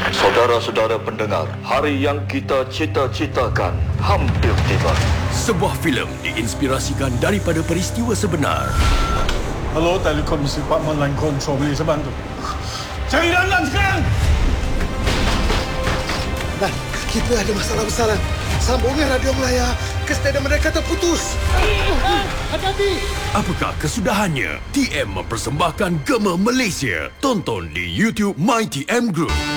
Saudara-saudara pendengar, hari yang kita cita-citakan hampir tiba. Sebuah filem diinspirasikan daripada peristiwa sebenar. Hello, Telekom Department Line Control, boleh saya bantu? Cari Lanlan sekarang! Dan kita ada masalah besaran. Sambungan radio Melaya ke stadium mereka terputus. Hati-hati! Apakah kesudahannya? TM mempersembahkan Gema Malaysia. Tonton di YouTube My TM Group.